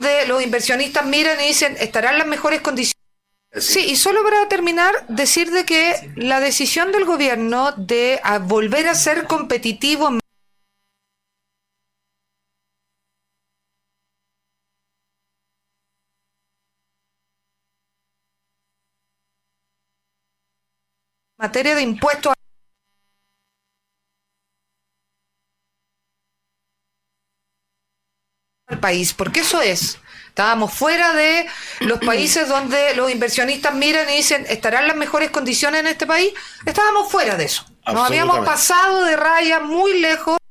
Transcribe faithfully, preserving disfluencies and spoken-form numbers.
donde los inversionistas miran y dicen, ¿estarán las mejores condiciones? Sí, y solo para terminar, decir de que la decisión del gobierno de a volver a ser competitivo en materia de impuestos al país, porque eso es. Estábamos fuera de los países donde los inversionistas miran y dicen, ¿estarán las mejores condiciones en este país? Estábamos fuera de eso. Nos habíamos pasado de raya muy lejos.